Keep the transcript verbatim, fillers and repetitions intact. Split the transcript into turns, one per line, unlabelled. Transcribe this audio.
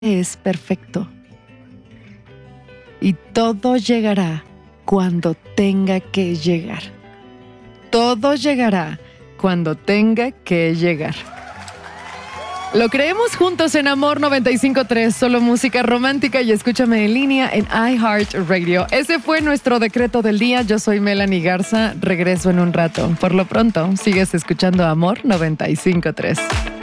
es perfecto. Y todo llegará cuando tenga que llegar. Todo llegará cuando tenga que llegar. Lo creemos juntos en Amor noventa y cinco punto tres, solo música romántica, y escúchame en línea en iHeartRadio. Ese fue nuestro decreto del día. Yo soy Melanie Garza, regreso en un rato. Por lo pronto, sigues escuchando Amor noventa y cinco punto tres.